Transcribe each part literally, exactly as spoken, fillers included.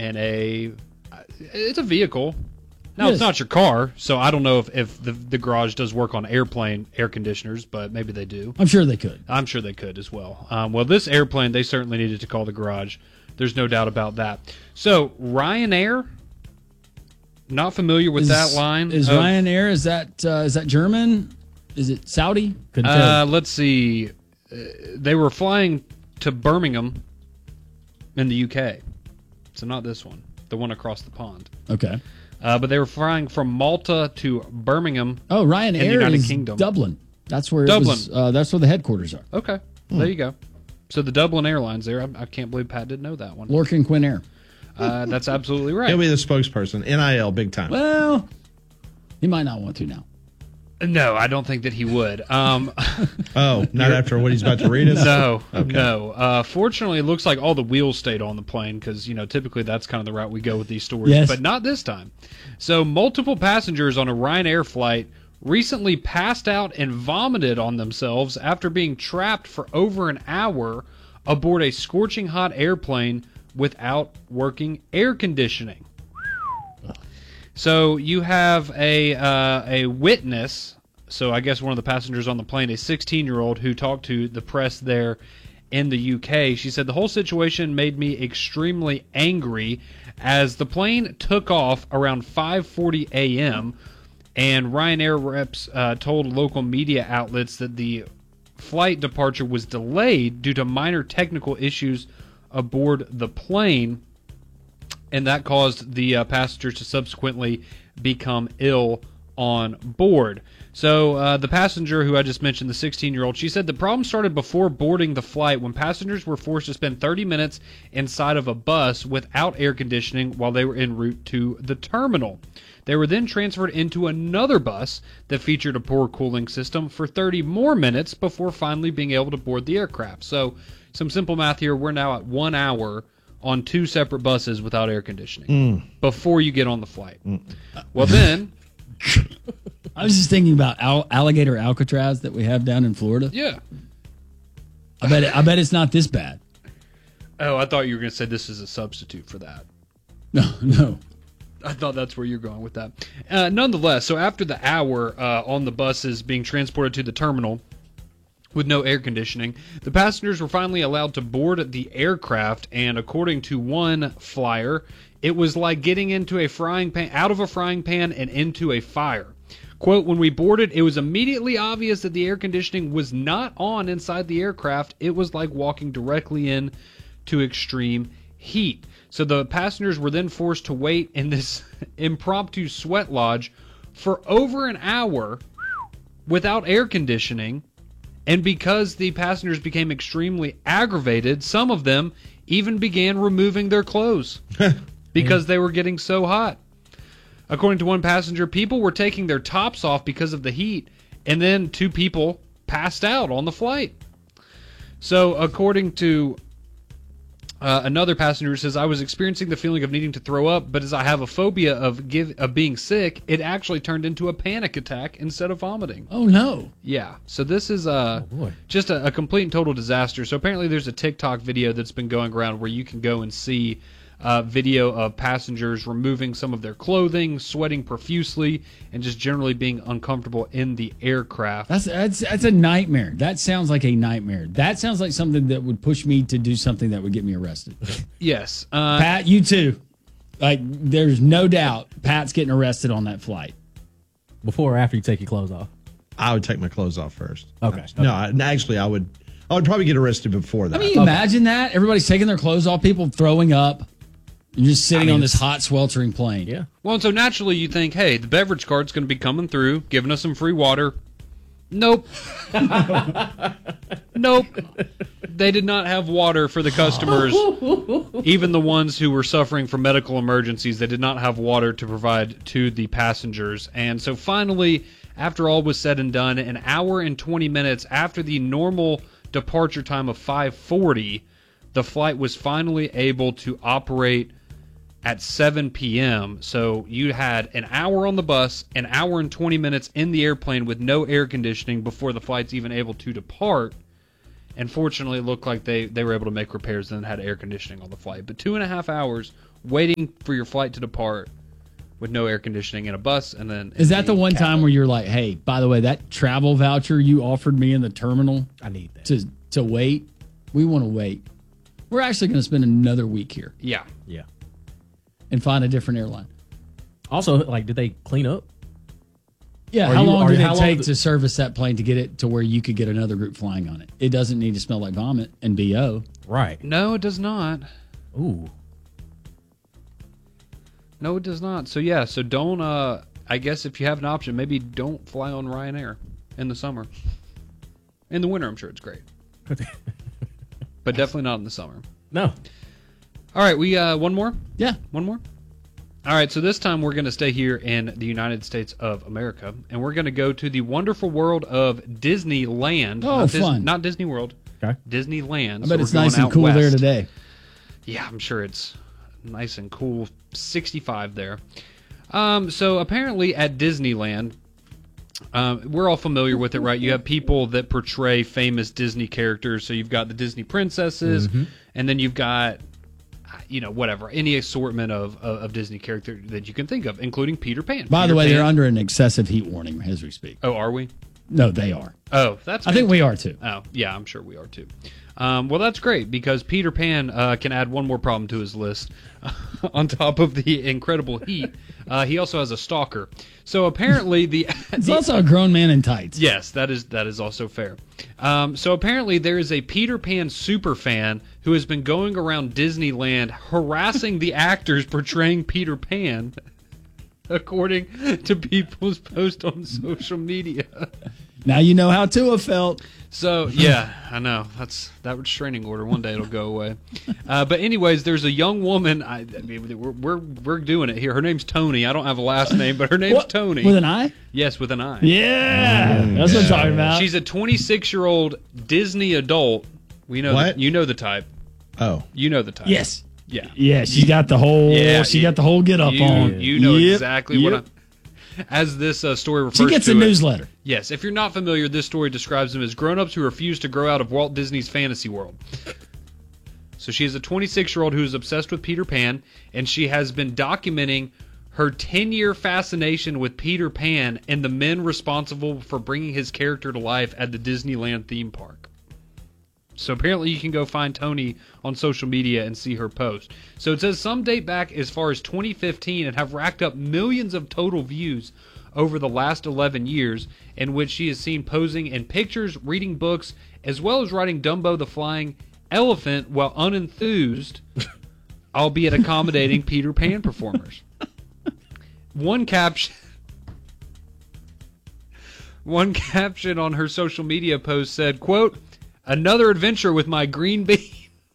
and a it's a vehicle. Now, Yes. it's not your car, so I don't know if, if the, the garage does work on airplane air conditioners, but maybe they do. I'm sure they could. I'm sure they could as well. Um, well, this airplane, they certainly needed to call the garage. There's no doubt about that. So, Ryanair, not familiar with Is, that line. Is of- Ryanair, is that uh, is that German? Is it Saudi? Couldn't Uh, tell. let's see. Uh, they were flying to Birmingham in the U K. So, not this one, the one across the pond. Okay. Uh, but they were flying from Malta to Birmingham. Oh, Ryanair the United is Kingdom. Dublin. That's where Dublin. It was, uh, that's where the headquarters are. Okay, there you go. So the Dublin Airlines there. I, I can't believe Pat didn't know that one. Lorcan Quinn Air. Uh, that's absolutely right. He'll be the spokesperson. N I L, big time. Well, he might not want to now. No, I don't think that he would. Um, Oh, not after what he's about to read us? no, Okay. no. Uh, fortunately, it looks like all the wheels stayed on the plane because, you know, typically that's kind of the route we go with these stories. Yes. But not this time. So multiple passengers on a Ryanair flight recently passed out and vomited on themselves after being trapped for over an hour aboard a scorching hot airplane without working air conditioning. So you have a uh, a witness, so I guess one of the passengers on the plane, a sixteen-year-old who talked to the press there in the U K. She said, the whole situation made me extremely angry as the plane took off around five forty a.m., and Ryanair reps uh, told local media outlets that the flight departure was delayed due to minor technical issues aboard the plane, and that caused the uh, passengers to subsequently become ill on board. So uh, the passenger who I just mentioned, the sixteen-year-old, she said the problem started before boarding the flight when passengers were forced to spend thirty minutes inside of a bus without air conditioning while they were en route to the terminal. They were then transferred into another bus that featured a poor cooling system for thirty more minutes before finally being able to board the aircraft. So some simple math here, we're now at one hour on two separate buses without air conditioning Mm. before you get on the flight. Well, then, I was just thinking about al- alligator Alcatraz that we have down in Florida. yeah. I bet. It, I bet it's not this bad. Oh, I thought you were going to say this is a substitute for that. No, no. I thought that's where you're going with that. Uh, nonetheless, so after the hour uh, on the buses being transported to the terminal with no air conditioning, the passengers were finally allowed to board the aircraft, and according to one flyer, it was like getting into a frying pan, out of a frying pan and into a fire. Quote, when we boarded, it was immediately obvious that the air conditioning was not on inside the aircraft. It was like walking directly in to extreme heat. So the passengers were then forced to wait in this impromptu sweat lodge for over an hour without air conditioning. And because the passengers became extremely aggravated, some of them even began removing their clothes because they were getting so hot. According to one passenger, people were taking their tops off because of the heat, and then two people passed out on the flight. So according to Uh, another passenger says, I was experiencing the feeling of needing to throw up, but as I have a phobia of give, of being sick, it actually turned into a panic attack instead of vomiting. Oh no. Yeah, so this is uh, boy. just a, a complete and total disaster. So apparently there's a TikTok video that's been going around where you can go and see uh, video of passengers removing some of their clothing, sweating profusely, and just generally being uncomfortable in the aircraft. That's that's that's a nightmare. That sounds like a nightmare. That sounds like something that would push me to do something that would get me arrested. Yes. Uh, Pat, you too. Like, there's no doubt Pat's getting arrested on that flight. Before or after you take your clothes off? I would take my clothes off first. Okay. No, I, actually, I would. I would probably get arrested before that. I mean, imagine that. Everybody's taking their clothes off, people throwing up. You're just sitting I mean, on this hot, sweltering plane. Yeah. Well, and so naturally you think, hey, the beverage cart's going to be coming through, giving us some free water. Nope. Nope. They did not have water for the customers, even the ones who were suffering from medical emergencies. They did not have water to provide to the passengers. And so finally, after all was said and done, an hour and twenty minutes after the normal departure time of five forty, the flight was finally able to operate at seven p.m. So you had an hour on the bus, an hour and twenty minutes in the airplane with no air conditioning before the flight's even able to depart. And fortunately, it looked like they, they were able to make repairs and had air conditioning on the flight. But two and a half hours waiting for your flight to depart with no air conditioning in a bus, and then Is that the one time where you're like, hey, by the way, that travel voucher you offered me in the terminal I need that. to to wait, we want to wait. We're actually going to spend another week here Yeah. Yeah. and find a different airline. Also, like, did they clean up? Yeah, Are how you- long are- did how it long take did- to service that plane to get it to where you could get another group flying on it? It doesn't need to smell like vomit and B O. Right. No, it does not. Ooh. No, it does not. So yeah, so don't. Uh, I guess if you have an option, maybe don't fly on Ryanair in the summer. In the winter, I'm sure it's great, but definitely not in the summer. No. All right, we uh, one more. Yeah. One more? All right, so this time we're going to stay here in the United States of America, and we're going to go to the wonderful world of Disneyland. Oh, not Dis- fun. Not Disney World. Okay. Disneyland. I So bet we're it's nice going and out cool there west. today. Yeah, I'm sure it's nice and cool. sixty-five there. Um, so apparently at Disneyland, um, we're all familiar with it, right? You have people that portray famous Disney characters. So you've got the Disney princesses, and then you've got, you know, whatever, any assortment of, of, of Disney character that you can think of, including Peter Pan. By Peter the way, Pan. they're under an excessive heat warning as we speak. Oh, are we? No, they are. Oh, that's. I think we are too. Oh, yeah, I'm sure we are too. Um, well, that's great because Peter Pan uh, can add one more problem to his list. On top of the incredible heat, uh, he also has a stalker. So apparently the, It's the also a grown man in tights. yes, that is that is also fair. Um, so apparently there is a Peter Pan super fan who has been going around Disneyland harassing the actors portraying Peter Pan, according to people's posts on social media. Now you know how Tua felt. So yeah, I know that's that restraining order. One day it'll go away. Uh, but anyways, there's a young woman. I, I mean, we're, we're we're doing it here. Her name's Tony. I don't have a last name, but her name's What? Tony. With an eye? Yes, with an I. Yeah. That's what I'm talking about. She's a twenty-six year old Disney adult. We know What? The, you know the type. Oh, You know the type. yes. Yeah. Yeah, she's got the whole Yeah, she you- got the whole get up You, on. you know Yep, exactly what yep. I'm. As this uh, story refers She gets to a it, newsletter. Yes, if you're not familiar, this story describes them as grown-ups who refuse to grow out of Walt Disney's fantasy world. So she is a twenty-six-year-old who is obsessed with Peter Pan, and she has been documenting her ten-year fascination with Peter Pan and the men responsible for bringing his character to life at the Disneyland theme park. So apparently you can go find Tony on social media and see her post. So it says some date back as far as twenty fifteen and have racked up millions of total views over the last eleven years, in which she is seen posing in pictures, reading books, as well as riding Dumbo the Flying Elephant while unenthused, albeit accommodating Peter Pan performers. One caption... One caption on her social media post said, quote, "Another adventure with my green bean."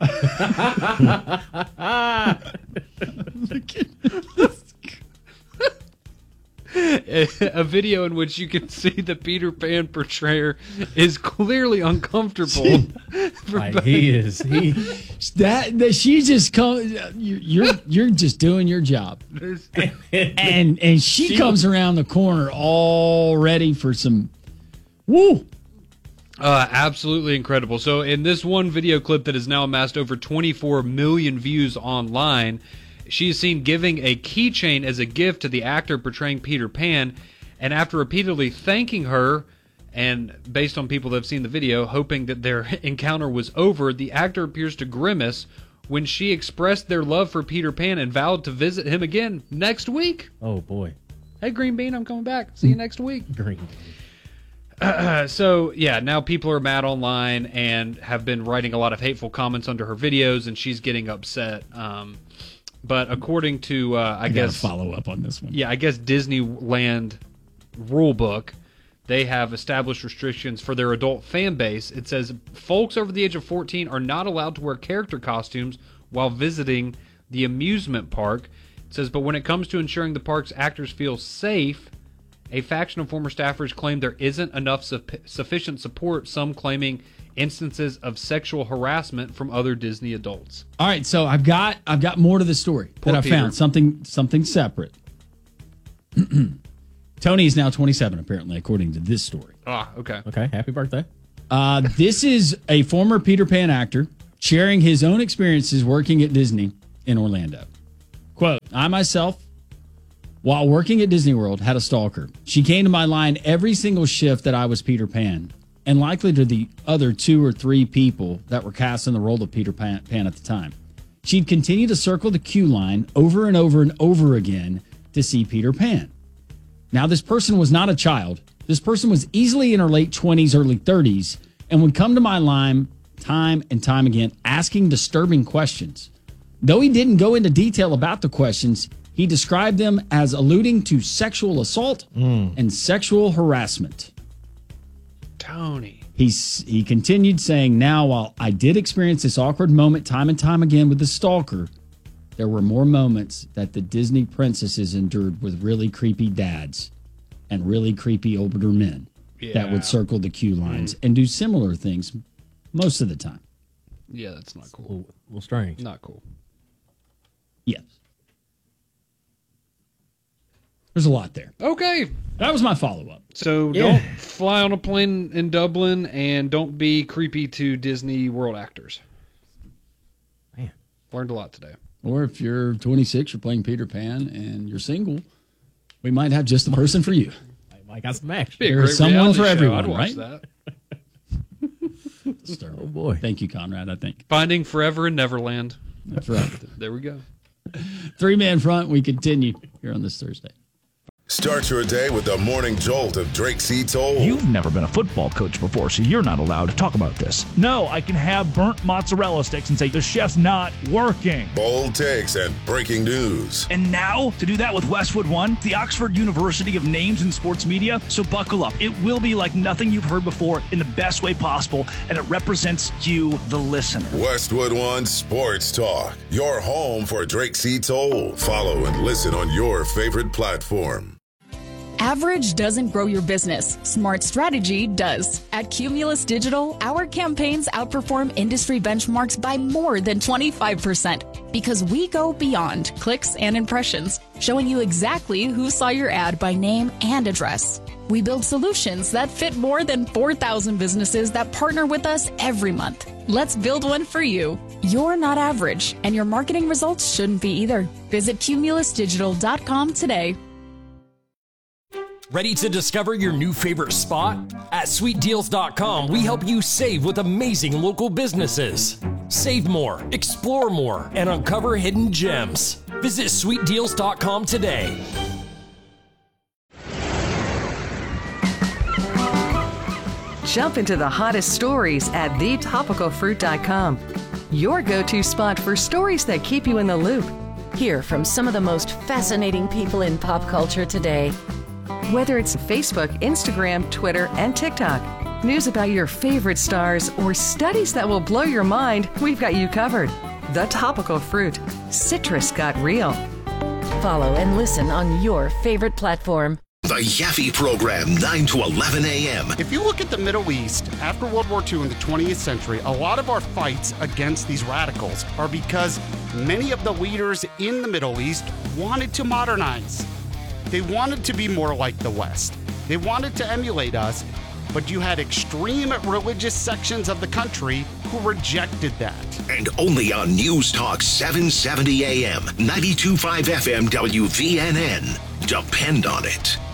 a, a video in which you can see the Peter Pan portrayer is clearly uncomfortable. Like, he is. He. That that she just comes. You're you're just doing your job, and and she, comes around the corner all ready for some. Woo! Uh, absolutely incredible. So in this one video clip that has now amassed over twenty-four million views online, she is seen giving a keychain as a gift to the actor portraying Peter Pan, and after repeatedly thanking her, and based on people that have seen the video, hoping that their encounter was over, the actor appears to grimace when she expressed their love for Peter Pan and vowed to visit him again next week. Oh boy. Hey, Green Bean, I'm coming back. See you next week. Green. Uh, so, yeah, now people are mad online and have been writing a lot of hateful comments under her videos, and she's getting upset. Um, but according to, uh, I, I gotta guess, follow up on this one. yeah, I guess Disneyland rulebook, they have established restrictions for their adult fan base. It says folks over the age of fourteen are not allowed to wear character costumes while visiting the amusement park. It says, but when it comes to ensuring the park's actors feel safe, a faction of former staffers claim there isn't enough su- sufficient support, some claiming instances of sexual harassment from other Disney adults. All right, so I've got I've got more to the story Poor that I Peter. found something something separate. Tony is now twenty-seven, apparently, according to this story. Ah, okay. Okay. Happy birthday. Uh, this is a former Peter Pan actor sharing his own experiences working at Disney in Orlando. Quote, I myself, while working at Disney World, had a stalker. She came to my line every single shift that I was Peter Pan, and likely to the other two or three people that were cast in the role of Peter Pan, Pan at the time. She'd continue to circle the queue line over and over and over again to see Peter Pan. Now, this person was not a child. This person was easily in her late twenties, early thirties, and would come to my line time and time again asking disturbing questions. Though he didn't go into detail about the questions, he described them as alluding to sexual assault mm. and sexual harassment. Tony. He's, he continued saying, now, while I did experience this awkward moment time and time again with the stalker, there were more moments that the Disney princesses endured with really creepy dads and really creepy older men yeah. that would circle the queue lines mm. and do similar things most of the time. Yeah, that's not cool. A little, a little strange. Not cool. Yes. There's a lot there. Okay. That was my follow-up. So Yeah. don't fly on a plane in Dublin and don't be creepy to Disney World actors. Man. Learned a lot today. Or if you're twenty-six, you're playing Peter Pan, and you're single, we might have just the person for you. I got some action. Be a There's great someone reality for show. everyone, I'd watch right? that. Oh, boy. Thank you, Conrad, I think. Finding Forever in Neverland. That's right. There we go. Three-man front, we continue here on this Thursday. Start your day with the morning jolt of Drake C. Toll. You've never been a football coach before, so you're not allowed to talk about this. No, I can have burnt mozzarella sticks and say the chef's not working. Bold takes and breaking news. And now, to do that with Westwood One, the Oxford University of Names in Sports Media. So buckle up. It will be like nothing you've heard before in the best way possible, and it represents you, the listener. Westwood One Sports Talk. Your home for Drake C. Toll. Follow and listen on your favorite platform. Average doesn't grow your business. Smart strategy does. At Cumulus Digital, our campaigns outperform industry benchmarks by more than twenty-five percent because we go beyond clicks and impressions, showing you exactly who saw your ad by name and address. We build solutions that fit more than four thousand businesses that partner with us every month. Let's build one for you. You're not average, and your marketing results shouldn't be either. Visit cumulus digital dot com today. Ready to discover your new favorite spot? At sweet deals dot com, we help you save with amazing local businesses. Save more, explore more, and uncover hidden gems. Visit sweet deals dot com today. Jump into the hottest stories at the topical fruit dot com. Your go-to spot for stories that keep you in the loop. Hear from some of the most fascinating people in pop culture today. Whether it's Facebook, Instagram, Twitter, and TikTok, news about your favorite stars, or studies that will blow your mind, we've got you covered. The Topical Fruit. Citrus got real. Follow and listen on your favorite platform. The Yaffe Program, nine to eleven a.m. If you look at the Middle East, after World War Two in the twentieth century, a lot of our fights against these radicals are because many of the leaders in the Middle East wanted to modernize. They wanted to be more like the West. They wanted to emulate us, but you had extreme religious sections of the country who rejected that. And only on News Talk seven seventy a.m., ninety-two point five F M W V N N. Depend on it.